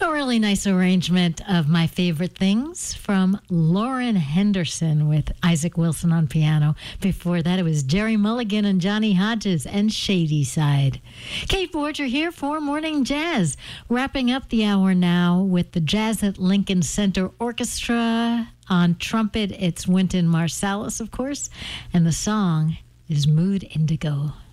A really nice arrangement of My Favorite Things from Lauren Henderson with Isaac Wilson on piano. Before that, it was Jerry Mulligan and Johnny Hodges and Shady Side. Kate Borger here for Morning Jazz. Wrapping up the hour now with the Jazz at Lincoln Center Orchestra. On trumpet, it's Wynton Marsalis, of course. And the song is Mood Indigo.